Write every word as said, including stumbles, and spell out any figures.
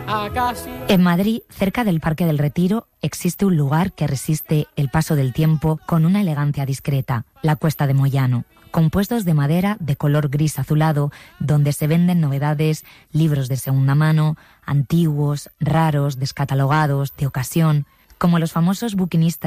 En Madrid, cerca del Parque del Retiro, existe un lugar que resiste el paso del tiempo con una elegancia discreta, la Cuesta de Moyano, con puestos de madera de color gris azulado, donde se venden novedades, libros de segunda mano, antiguos, raros, descatalogados, de ocasión, como los famosos buquinistas